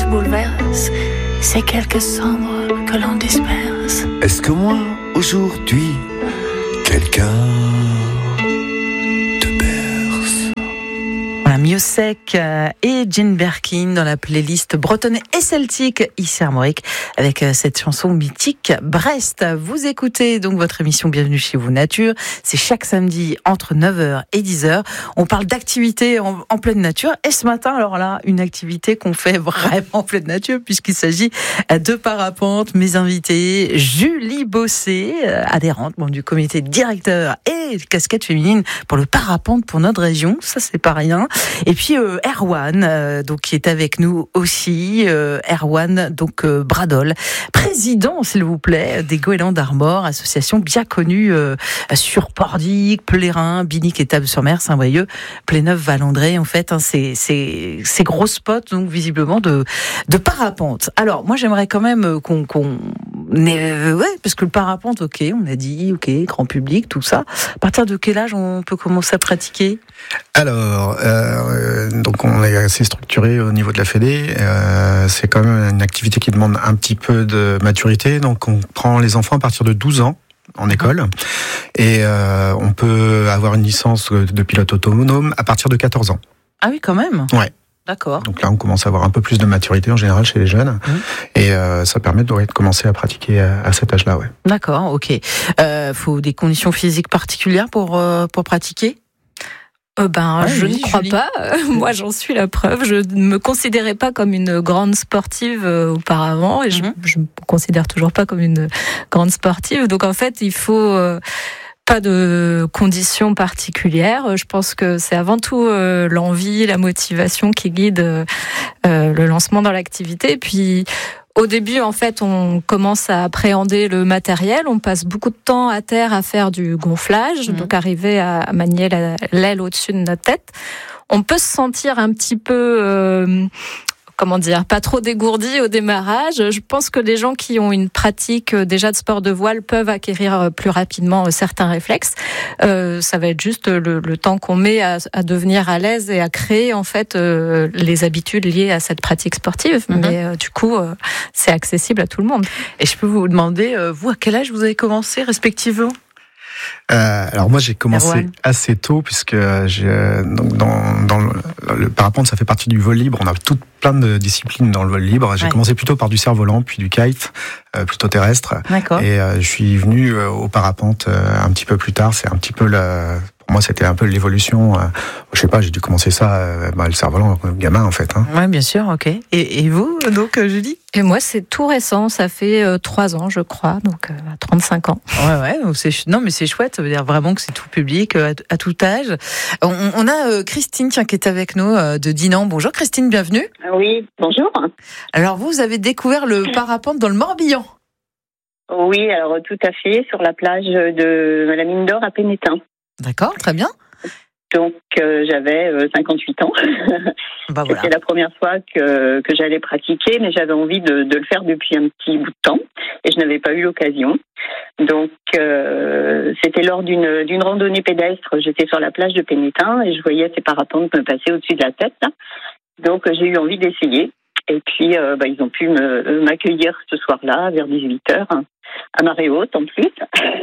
bouleverse, c'est quelques cendres que l'on disperse. Est-ce que moi, aujourd'hui, quelqu'un te berce? Voilà, Miossec et Jane Birkin dans la playlist bretonne et celtique ici Armorique avec cette chanson mythique Brest. Vous écoutez donc votre émission Bienvenue chez vous Nature. C'est chaque samedi entre 9h et 10h. On parle d'activités en pleine nature. Et ce matin, alors là, une activité qu'on fait vraiment en pleine nature puisqu'il s'agit de parapente. Mes invités, Julie Bossé, adhérente du comité directeur et casquette féminine pour le parapente pour notre région. Ça, c'est pas rien. Et puis Erwan, donc qui est avec nous aussi, Erwan donc Bradol, président s'il vous plaît des Goélands d'Armor, association bien connue sur Pordic, Plérin, Binic et Table-sur-Mer, Saint-Brieuc, Pléneuf, Valandré en fait, c'est gros spots donc visiblement de parapente. Alors moi j'aimerais quand même qu'on parce que le parapente, ok, on a dit, ok, grand public, tout ça. À partir de quel âge on peut commencer à pratiquer? Alors, donc on est assez structuré au niveau de la Fédé. C'est quand même une activité qui demande un petit peu de maturité. Donc on prend les enfants à partir de 12 ans en école. Et on peut avoir une licence de pilote autonome à partir de 14 ans. Ah oui, quand même. Ouais. D'accord. Donc là, on commence à avoir un peu plus de maturité en général chez les jeunes. Et ça permet de commencer à pratiquer à cet âge-là. Ouais. D'accord, ok. Faut des conditions physiques particulières pour pratiquer? Je ne crois pas. Moi, j'en suis la preuve. Je ne me considérais pas comme une grande sportive auparavant et je me considère toujours pas comme une grande sportive. Donc, en fait, il faut pas de conditions particulières. Je pense que c'est avant tout l'envie, la motivation qui guide le lancement dans l'activité. Puis, au début, en fait, on commence à appréhender le matériel. On passe beaucoup de temps à terre à faire du gonflage, donc arriver à manier l'aile au-dessus de notre tête. On peut se sentir un petit peu, pas trop dégourdi au démarrage. Je pense que les gens qui ont une pratique déjà de sport de voile peuvent acquérir plus rapidement certains réflexes. Ça va être juste le temps qu'on met à devenir à l'aise et à créer en fait les habitudes liées à cette pratique sportive. Mais du coup, c'est accessible à tout le monde. Et je peux vous demander, vous, à quel âge vous avez commencé respectivement? Alors moi j'ai commencé assez tôt puisque donc dans le parapente ça fait partie du vol libre. On a plein de disciplines dans le vol libre. J'ai commencé plutôt par du cerf-volant puis du kite, plutôt terrestre. D'accord. Et je suis venu au parapente un petit peu plus tard. C'est un petit peu pour moi c'était un peu l'évolution. Je sais pas, j'ai dû commencer ça le cerf-volant comme gamin en fait. Ouais, bien sûr, ok. Et vous donc Julie? Et moi, c'est tout récent, ça fait 3 ans, je crois, donc 35 ans. Ouais, non, mais c'est chouette, ça veut dire vraiment que c'est tout public, à tout âge. On a Christine, qui est avec nous, de Dinan. Bonjour Christine, bienvenue. Oui, bonjour. Alors vous avez découvert le parapente dans le Morbihan? Oui, alors tout à fait, sur la plage de la Mine d'Or à Pénétin. D'accord, très bien. Donc j'avais 58 ans. Voilà. C'était la première fois que j'allais pratiquer, mais j'avais envie de le faire depuis un petit bout de temps et je n'avais pas eu l'occasion. Donc c'était lors d'une randonnée pédestre. J'étais sur la plage de Pénétin et je voyais ces parapentes me passer au-dessus de la tête. Donc j'ai eu envie d'essayer. Et puis ils ont pu m'accueillir ce soir-là vers 18h, à marée haute en plus.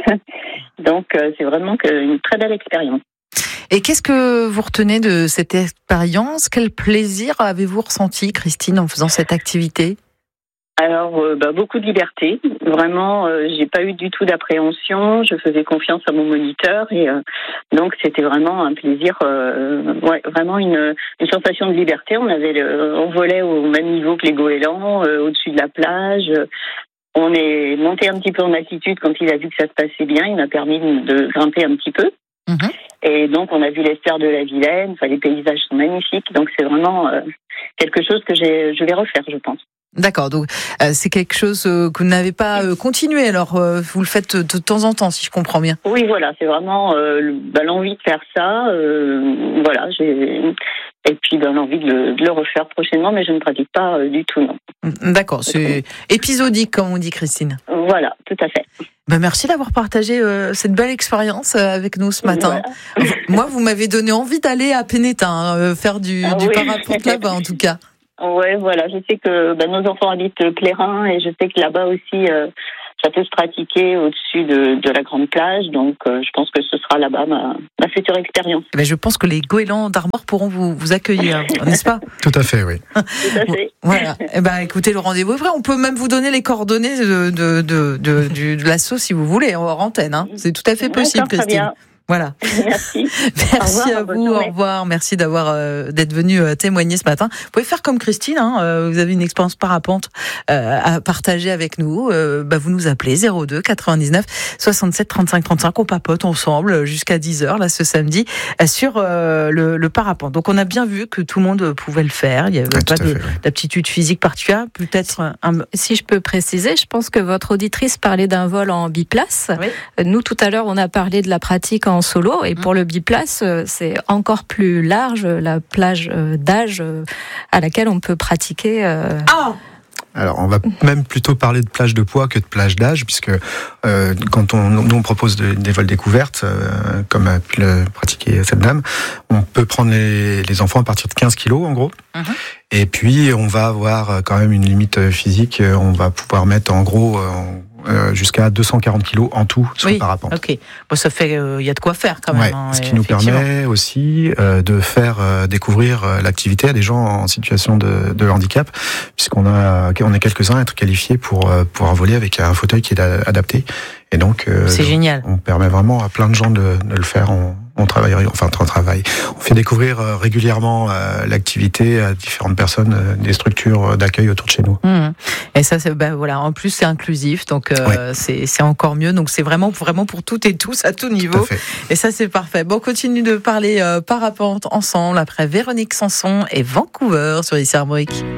Donc c'est vraiment une très belle expérience. Et qu'est-ce que vous retenez de cette expérience? Quel plaisir avez-vous ressenti, Christine, en faisant cette activité? Alors, beaucoup de liberté. Vraiment, j'ai pas eu du tout d'appréhension. Je faisais confiance à mon moniteur et donc c'était vraiment un plaisir. Vraiment une sensation de liberté. On volait au même niveau que les goélands, au-dessus de la plage. On est monté un petit peu en altitude quand il a vu que ça se passait bien. Il m'a permis de grimper un petit peu. Et donc, on a vu l'Estère de la Vilaine. Les paysages sont magnifiques. Donc, c'est vraiment quelque chose que je vais refaire, je pense. D'accord. Donc, c'est quelque chose que vous n'avez pas continué. Alors, vous le faites de temps en temps, si je comprends bien. Oui, voilà. C'est vraiment l'envie de faire ça. Et puis, l'envie de le refaire prochainement, mais je ne pratique pas du tout, non. D'accord. C'est épisodique, comme on dit, Christine. Voilà, tout à fait. Merci d'avoir partagé cette belle expérience avec nous ce matin. Voilà. Moi, vous m'avez donné envie d'aller à Pénétin, faire du parapente là-bas, en tout cas. Ouais, voilà. Je sais que nos enfants habitent Plérin et je sais que là-bas aussi, ça peut se pratiquer au-dessus de la grande plage. Donc, je pense que ce sera là-bas ma future expérience. Mais je pense que les goélands d'Armor pourront vous accueillir, n'est-ce pas? Tout à fait, oui. Tout à fait. Voilà. Écoutez, le rendez-vous est vrai. On peut même vous donner les coordonnées de l'asso si vous voulez, hors antenne. Hein. C'est tout à fait possible, D'accord, Christine. bien. Voilà. Merci. Merci à vous. Au revoir. Merci d'être venu témoigner ce matin. Vous pouvez faire comme Christine. Vous avez une expérience parapente à partager avec nous. Vous nous appelez 02 99 67 35 35. On papote ensemble jusqu'à 10h là ce samedi sur le parapente. Donc on a bien vu que tout le monde pouvait le faire. Il n'y avait pas d'aptitude physique particulière. Peut-être si je peux préciser, je pense que votre auditrice parlait d'un vol en biplace. Oui. Nous tout à l'heure on a parlé de la pratique en solo et pour le biplace c'est encore plus large la plage d'âge à laquelle on peut pratiquer. Alors, on va même plutôt parler de plage de poids que de plage d'âge, puisque quand on propose des vols découvertes, comme a pu le pratiquer cette dame, on peut prendre les enfants à partir de 15 kilos en gros. Et puis on va avoir quand même une limite physique. On va pouvoir mettre en gros jusqu'à 240 kilos en tout sur le parapente. Ok. Bon, ça fait, il y a de quoi faire quand même. Ouais, ce qui nous permet aussi de faire découvrir l'activité à des gens en situation de handicap, puisqu'on est quelques-uns à être qualifiés pour pouvoir voler avec un fauteuil qui est adapté. Et donc, c'est génial. On permet vraiment à plein de gens de le faire. On fait découvrir régulièrement l'activité à différentes personnes, des structures d'accueil autour de chez nous. Et ça, voilà. En plus, c'est inclusif, donc c'est encore mieux. Donc c'est vraiment pour toutes et tous à tout niveau. Et ça, c'est parfait. Bon, on continue de parler parapente ensemble après Véronique Sanson et Vancouver sur Ici Armorique.